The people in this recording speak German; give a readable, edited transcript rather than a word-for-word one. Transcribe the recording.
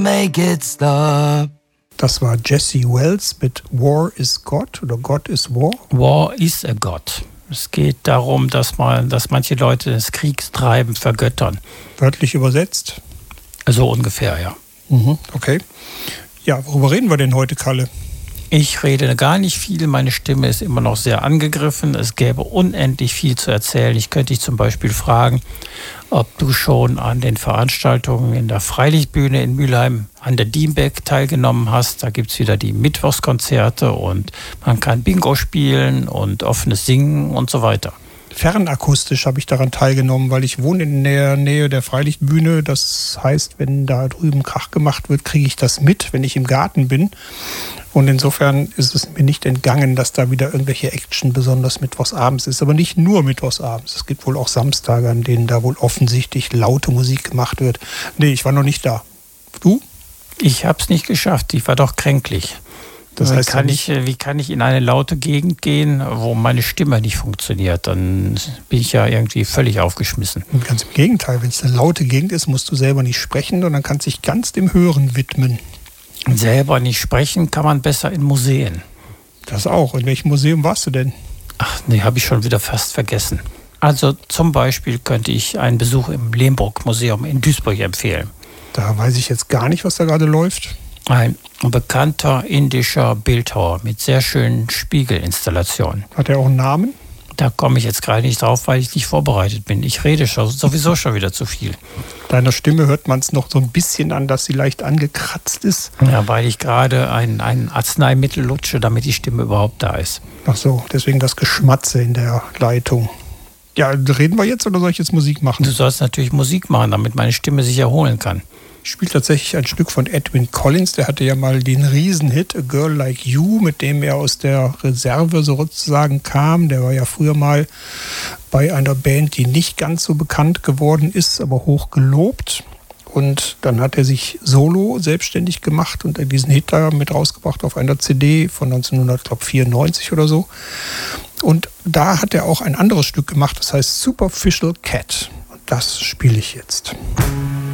Make it stop. Das war Jesse Wells mit War is God oder God is War. War is a God. Es geht darum, dass manche Leute das Kriegstreiben vergöttern. Wörtlich übersetzt? So ungefähr, ja. Okay. Ja, worüber reden wir denn heute, Kalle? Ich rede gar nicht viel, meine Stimme ist immer noch sehr angegriffen. Es gäbe unendlich viel zu erzählen. Ich könnte dich zum Beispiel fragen, ob du schon an den Veranstaltungen in der Freilichtbühne in Mülheim an der Diembeck teilgenommen hast. Da gibt es wieder die Mittwochskonzerte und man kann Bingo spielen und offenes Singen und so weiter. Fernakustisch habe ich daran teilgenommen, weil ich wohne in der Nähe der Freilichtbühne. Das heißt, wenn da drüben Krach gemacht wird, kriege ich das mit, wenn ich im Garten bin. Und insofern ist es mir nicht entgangen, dass da wieder irgendwelche Action besonders mittwochsabends ist. Aber nicht nur mittwochsabends. Es gibt wohl auch Samstage, an denen da wohl offensichtlich laute Musik gemacht wird. Nee, ich war noch nicht da. Du? Ich habe es nicht geschafft. Ich war doch kränklich. Das heißt, wie kann ich in eine laute Gegend gehen, wo meine Stimme nicht funktioniert? Dann bin ich ja irgendwie völlig aufgeschmissen. Und ganz im Gegenteil, wenn es eine laute Gegend ist, musst du selber nicht sprechen, sondern kannst dich ganz dem Hören widmen. Selber nicht sprechen kann man besser in Museen. Das auch. In welchem Museum warst du denn? Ach nee, habe ich schon wieder fast vergessen. Also zum Beispiel könnte ich einen Besuch im Lehmbruck-Museum in Duisburg empfehlen. Da weiß ich jetzt gar nicht, was da gerade läuft. Ein bekannter indischer Bildhauer mit sehr schönen Spiegelinstallationen. Hat er auch einen Namen? Da komme ich jetzt gerade nicht drauf, weil ich nicht vorbereitet bin. Ich rede sowieso schon wieder zu viel. Deiner Stimme hört man es noch so ein bisschen an, dass sie leicht angekratzt ist. Ja, weil ich gerade ein Arzneimittel lutsche, damit die Stimme überhaupt da ist. Ach so, deswegen das Geschmatze in der Leitung. Ja, reden wir jetzt oder soll ich jetzt Musik machen? Du sollst natürlich Musik machen, damit meine Stimme sich erholen kann. Ich spiele tatsächlich ein Stück von Edwyn Collins. Der hatte ja mal den Riesenhit A Girl Like You, mit dem er aus der Reserve sozusagen kam. Der war ja früher mal bei einer Band, die nicht ganz so bekannt geworden ist, aber hoch gelobt. Und dann hat er sich solo selbstständig gemacht und diesen Hit da mit rausgebracht auf einer CD von 1994 oder so. Und da hat er auch ein anderes Stück gemacht, das heißt Superficial Cat. Und das spiele ich jetzt.